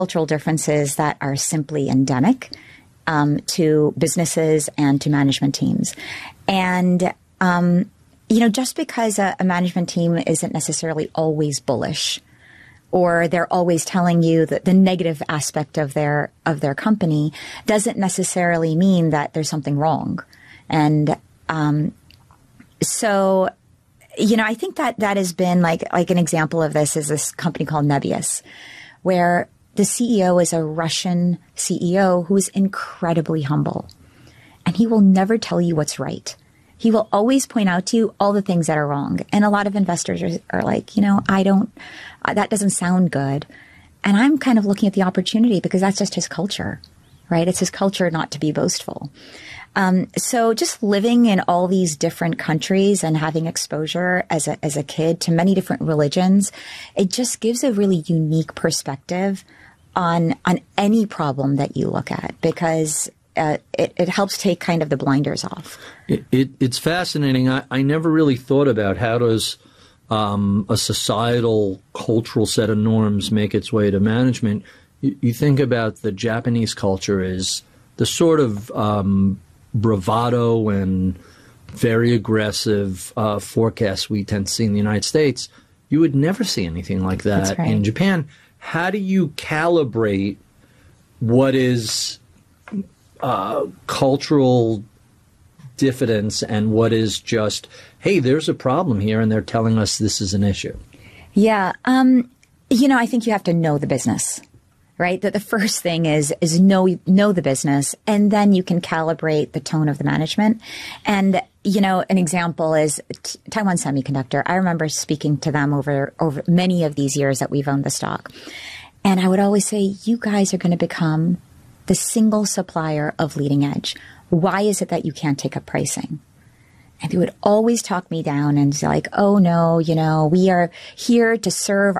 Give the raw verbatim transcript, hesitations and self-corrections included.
cultural differences that are simply endemic um, to businesses and to management teams. And, um, you know, just because a, a management team isn't necessarily always bullish, or they're always telling you that the negative aspect of their of their company, doesn't necessarily mean that there's something wrong. And um, so, you know, I think that that has been like like an example of this is this company called Nebius, where the C E O is a Russian C E O who is incredibly humble, and he will never tell you what's right. He will always point out to you all the things that are wrong. And a lot of investors are, are like, you know, I don't, uh, that doesn't sound good. And I'm kind of looking at the opportunity because that's just his culture, right? It's his culture not to be boastful. Um, so just living in all these different countries and having exposure as a, as a kid to many different religions, it just gives a really unique perspective on, on any problem that you look at, because Uh, it, it helps take kind of the blinders off. It, it, it's fascinating. I, I never really thought about how does um, a societal, cultural set of norms make its way to management. You, you think about the Japanese culture as the sort of um, bravado and very aggressive uh, forecasts we tend to see in the United States. You would never see anything like that That's right. in Japan. How do you calibrate what is Uh, cultural diffidence and what is just, hey, there's a problem here and they're telling us this is an issue? Yeah. Um, you know, I think you have to know the business, right? That the first thing is, is know, know the business, and then you can calibrate the tone of the management. And, you know, an example is T- Taiwan Semiconductor. I remember speaking to them over, over many of these years that we've owned the stock. And I would always say, you guys are going to become the single supplier of leading edge. Why is it that you can't take up pricing? And they would always talk me down and say like, oh no, you know, we are here to serve